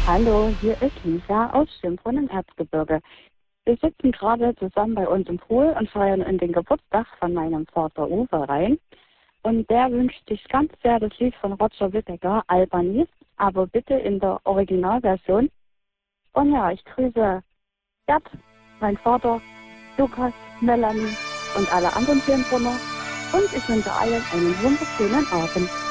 Hallo, hier ist Lisa aus Schönbrunn im Erzgebirge. Wir sitzen gerade zusammen bei uns im Pool und feiern in den Geburtstag von meinem Vater Uwe rein. Und der wünscht sich ganz sehr das Lied von Roger Whittaker, Albanese, aber bitte in der Originalversion. Und ja, ich grüße Gerd, mein Vater, Lukas, Melanie und alle anderen Schönbrunner. Und ich wünsche allen einen wunderschönen Abend.